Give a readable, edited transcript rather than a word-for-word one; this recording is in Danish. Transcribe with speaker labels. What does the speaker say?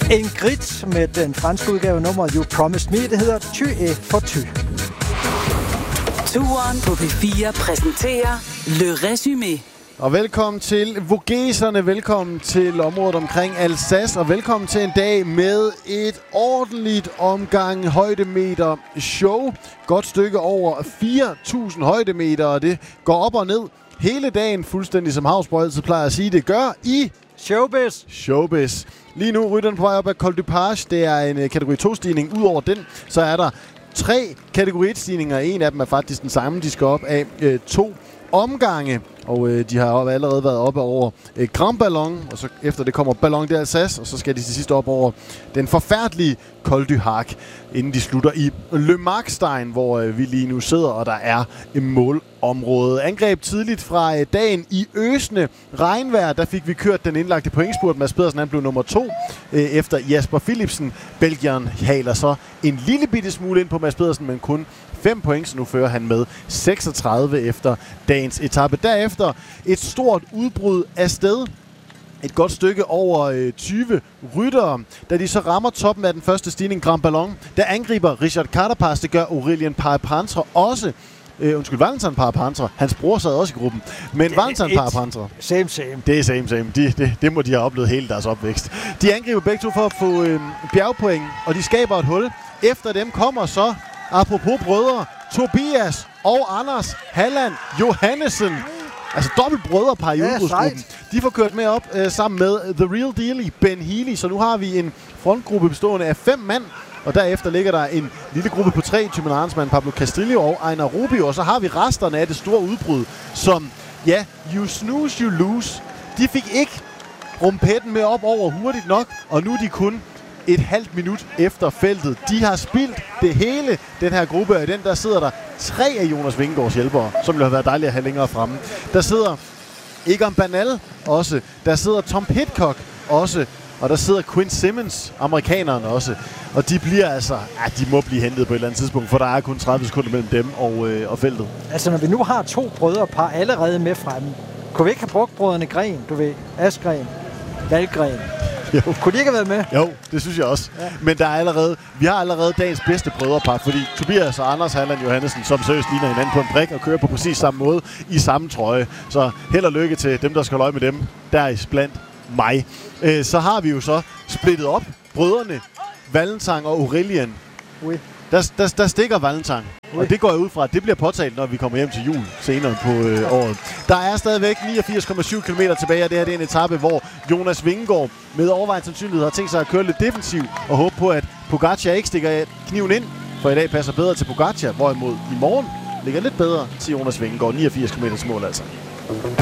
Speaker 1: Ingrid med den franske udgave nummer You Promised Me. Det hedder Tu es fortu.
Speaker 2: Turen på P4 præsenterer Le Résumé.
Speaker 3: Og velkommen til Vogeserne, velkommen til området omkring Alsace, og velkommen til en dag med et ordentligt omgang højdemeter show. Godt stykke over 4.000 højdemeter, og det går op og ned hele dagen, fuldstændig som Havsborg altid plejer at sige, det gør i Showbiz. Lige nu ryger den på vej op af Col du Page. Det er en kategori 2-stigning. Udover den, så er der 3 kategori 1-stigninger. En af dem er faktisk den samme. De skal op af 2 omgange. Og de har allerede været oppe over Grand Ballon, og så efter det kommer Ballon d'Alsace, og så skal de til sidst op over den forfærdelige Col du Hac, inden de slutter i Le Markstein, hvor vi lige nu sidder, og der er et målområde. Angreb tidligt fra dagen i øsende regnvejr, der fik vi kørt den indlagte pointspurt. Mads Pedersen, han blev nummer 2 efter Jasper Philipsen. Belgieren haler så en lille bitte smule ind på Mads Pedersen, men kun 5 point, så nu fører han med 36 efter dagens etape. Derefter et stort udbrud af sted. Et godt stykke over 20 ryttere. Da de så rammer toppen af den første stigning, Grand Ballon, der angriber Richard Carapaz. Det gør Aurélien Parapantre også. Valentin Parapantre. Hans bror sad også i gruppen. Men Valentin Parapantre.
Speaker 1: Same.
Speaker 3: Det er same. Det må de have oplevet hele deres opvækst. De angriber begge to for at få bjergpoint, og de skaber et hul. Efter dem kommer så, apropos brødre, Tobias og Anders Halland Johannesen. Altså dobbeltbrødrepar i udbrudsgruppen. De får kørt med op sammen med The Real Deal i Ben Healy. Så nu har vi en frontgruppe bestående af 5 mand. Og derefter ligger der en lille gruppe på 3. Thymen Arnsmann, Pablo Castillo og Einar Rubio. Og så har vi resterne af det store udbrud, som, ja, you snooze, you lose. De fik ikke rumpetten med op over hurtigt nok, og nu er de kun et halvt minut efter feltet. De har spildt det hele, den her gruppe, og i den der sidder der 3 af Jonas Vingegaards hjælpere, som ville have været dejligt at have længere fremme. Der sidder Egan Bernal også, der sidder Tom Pidcock også, og der sidder Quinn Simmons, amerikanerne også. Og de bliver altså, de må blive hentet på et eller andet tidspunkt, for der er kun 30 sekunder mellem dem og feltet.
Speaker 1: Altså når vi nu har 2 brødrepar allerede med fremme, kunne vi ikke have brugt brødrene Gren, du ved, Askren, Valgren?
Speaker 3: Jo.
Speaker 1: Kunne de ikke have været med?
Speaker 3: Jo, det synes jeg også. Ja. Men vi har allerede dagens bedste brødrepar, fordi Tobias og Anders Halland Johannesen, som seriøst ligner hinanden på en brik og kører på præcis samme måde i samme trøje. Så held og lykke til dem, der skal holde med dem, der er blandt mig. Så har vi jo så splittet op brødrene Valentin og Aurélien.
Speaker 1: Oui.
Speaker 3: Der stikker Valentin. Og det går jeg ud fra, at det bliver påtalt, når vi kommer hjem til jul senere på året. Der er stadigvæk 89,7 km tilbage, og det her det er en etape, hvor Jonas Vingegaard med overvejende sandsynlighed har tænkt sig at køre lidt defensivt og håbe på, at Pogacar ikke stikker kniven ind, for i dag passer bedre til Pogacar, hvorimod i morgen ligger lidt bedre til Jonas Vingegaard. 89 km mål altså.